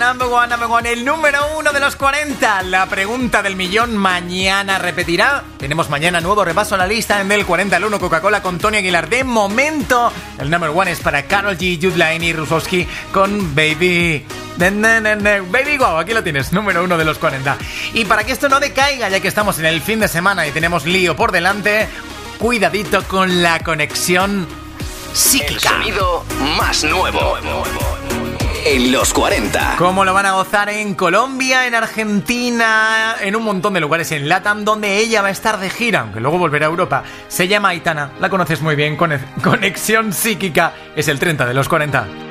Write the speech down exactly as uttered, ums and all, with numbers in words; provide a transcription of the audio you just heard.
number one, number one, el número uno de los cuarenta. La pregunta del millón mañana repetirá. Tenemos mañana nuevo repaso a la lista en del cuarenta al uno Coca-Cola con Tony Aguilar. De momento, el number one es para Karol G, Jude Laine y Rusowski con Baby. Baby Wow, aquí lo tienes, número uno de los cuarenta. Y para que esto no decaiga, ya que estamos en el fin de semana y tenemos lío por delante, cuidadito con la conexión psíquica. El sonido más nuevo en los cuarenta. ¿Cómo lo van a gozar en Colombia, en Argentina, en un montón de lugares en LATAM donde ella va a estar de gira, aunque luego volverá a Europa? Se llama Aitana, la conoces muy bien. Conexión psíquica es el treinta de los cuarenta.